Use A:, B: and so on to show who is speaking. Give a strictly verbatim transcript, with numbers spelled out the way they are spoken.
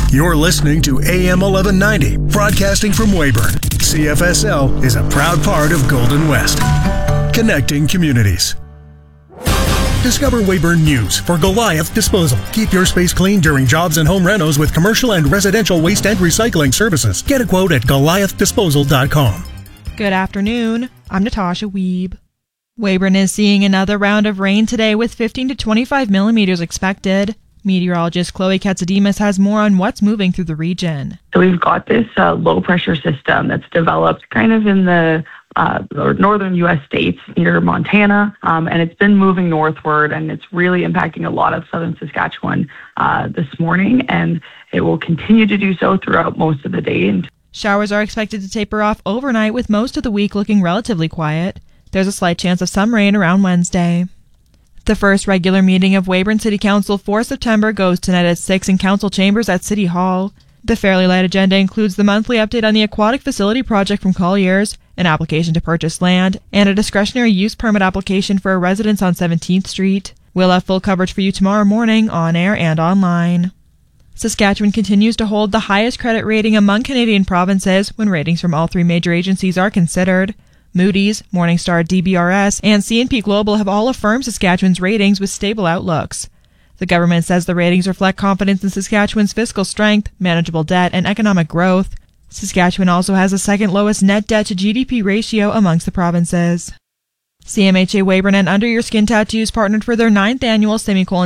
A: You're listening to A M eleven ninety, broadcasting from Weyburn. C F S L is a proud part of Golden West, connecting communities. Discover Weyburn News for Goliath Disposal. Keep your space clean during jobs and home renos with commercial and residential waste and recycling services. Get a quote at goliath disposal dot com.
B: Good afternoon. I'm Natasha Wiebe. Weyburn is seeing another round of rain today with fifteen to twenty-five millimeters expected. Meteorologist Chloe Katsademas has more on what's moving through the region.
C: So we've got this uh, low-pressure system that's developed kind of in the uh, northern U S states near Montana, um, and it's been moving northward, and it's really impacting a lot of southern Saskatchewan uh, this morning, and it will continue to do so throughout most of the day. And
B: showers are expected to taper off overnight, with most of the week looking relatively quiet. There's a slight chance of some rain around Wednesday. The first regular meeting of Weyburn City Council for September goes tonight at six in Council Chambers at City Hall. The fairly light agenda includes the monthly update on the aquatic facility project from Colliers, an application to purchase land, and a discretionary use permit application for a residence on seventeenth Street. We'll have full coverage for you tomorrow morning, on air and online. Saskatchewan continues to hold the highest credit rating among Canadian provinces when ratings from all three major agencies are considered. Moody's, Morningstar D B R S, and C and P Global have all affirmed Saskatchewan's ratings with stable outlooks. The government says the ratings reflect confidence in Saskatchewan's fiscal strength, manageable debt, and economic growth. Saskatchewan also has the second lowest net debt to G D P ratio amongst the provinces. C M H A Weyburn and Under Your Skin Tattoos partnered for their ninth annual Semicolon